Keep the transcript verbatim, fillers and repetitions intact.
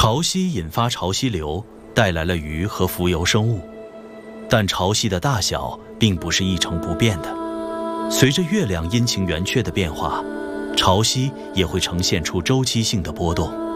潮汐引发潮汐流，带来了鱼和浮游生物，但潮汐的大小并不是一成不变的。随着月亮阴晴圆缺的变化，潮汐也会呈现出周期性的波动。